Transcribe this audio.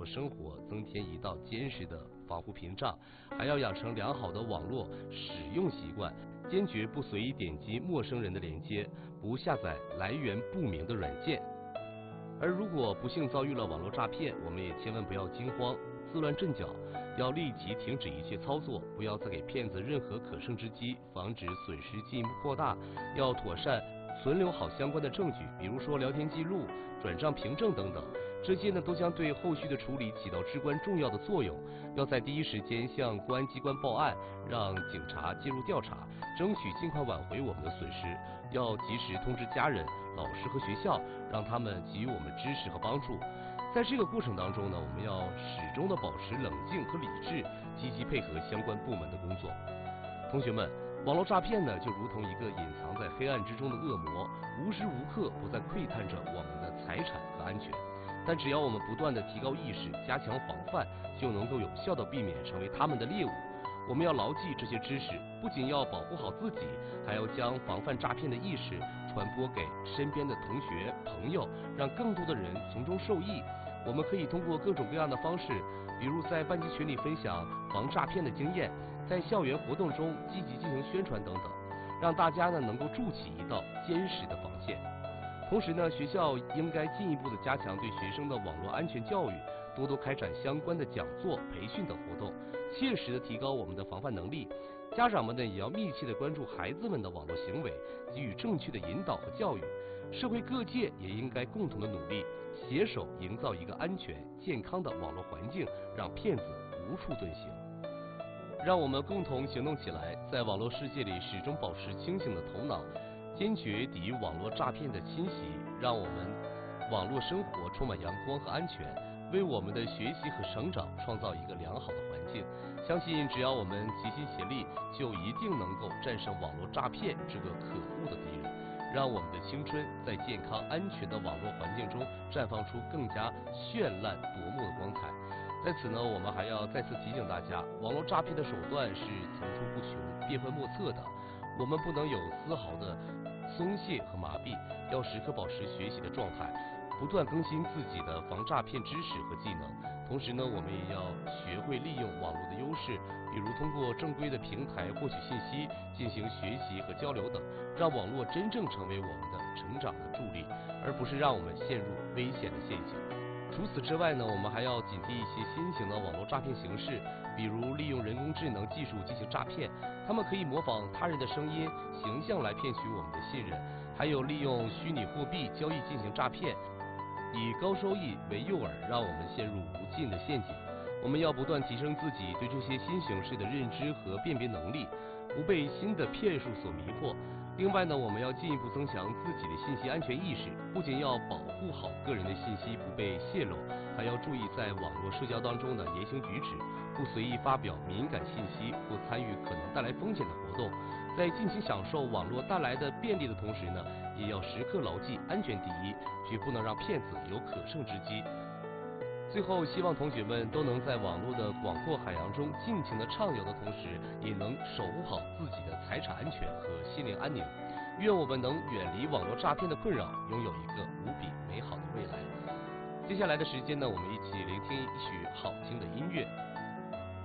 生活增添一道坚实的防护屏障，还要养成良好的网络使用习惯，坚决不随意点击陌生人的链接，不下载来源不明的软件。而如果不幸遭遇了网络诈骗，我们也千万不要惊慌自乱阵脚，要立即停止一切操作，不要再给骗子任何可乘之机，防止损失进一步扩大。要妥善存留好相关的证据，比如说聊天记录、转账凭证等等，这些呢都将对后续的处理起到至关重要的作用。要在第一时间向公安机关报案，让警察介入调查，争取尽快挽回我们的损失。要及时通知家人、老师和学校，让他们给予我们支持和帮助。在这个过程当中呢，我们要始终的保持冷静和理智，积极配合相关部门的工作。同学们，网络诈骗呢，就如同一个隐藏在黑暗之中的恶魔，无时无刻不在窥探着我们的财产和安全。但只要我们不断的提高意识，加强防范，就能够有效的避免成为他们的猎物。我们要牢记这些知识，不仅要保护好自己，还要将防范诈骗的意识传播给身边的同学、朋友，让更多的人从中受益。我们可以通过各种各样的方式，比如在班级群里分享防诈骗的经验，在校园活动中积极进行宣传等等，让大家呢能够筑起一道坚实的防线。同时呢，学校应该进一步的加强对学生的网络安全教育，多多开展相关的讲座、培训等活动，切实的提高我们的防范能力。家长们呢，也要密切的关注孩子们的网络行为，给予正确的引导和教育。社会各界也应该共同的努力，携手营造一个安全、健康的网络环境，让骗子无处遁形。让我们共同行动起来，在网络世界里始终保持清醒的头脑，坚决抵御网络诈骗的侵袭，让我们网络生活充满阳光和安全，为我们的学习和成长创造一个良好的环境。相信只要我们齐心协力，就一定能够战胜网络诈骗这个可恶的敌人，让我们的青春在健康安全的网络环境中绽放出更加绚烂夺目的光彩。在此呢，我们还要再次提醒大家，网络诈骗的手段是层出不穷、变幻莫测的，我们不能有丝毫的松懈和麻痹，要时刻保持学习的状态，不断更新自己的防诈骗知识和技能。同时呢，我们也要学会利用网络的优势，比如通过正规的平台获取信息，进行学习和交流等，让网络真正成为我们的成长的助力，而不是让我们陷入危险的陷阱。除此之外呢，我们还要警惕一些新型的网络诈骗形式，比如利用人工智能技术进行诈骗，他们可以模仿他人的声音、形象来骗取我们的信任，还有利用虚拟货币交易进行诈骗，以高收益为诱饵，让我们陷入无尽的陷阱。我们要不断提升自己对这些新形式的认知和辨别能力，不被新的骗术所迷惑。另外呢，我们要进一步增强自己的信息安全意识，不仅要保护好个人的信息不被泄露，还要注意在网络社交当中的言行举止，不随意发表敏感信息或参与可能带来风险的活动。在尽情享受网络带来的便利的同时呢，也要时刻牢记安全第一，绝不能让骗子有可乘之机。最后，希望同学们都能在网络的广阔海洋中尽情的畅游的同时，也能守护好自己的财产安全和心灵安宁。愿我们能远离网络诈骗的困扰，拥有一个无比美好的未来。接下来的时间呢，我们一起聆听一曲好听的音乐。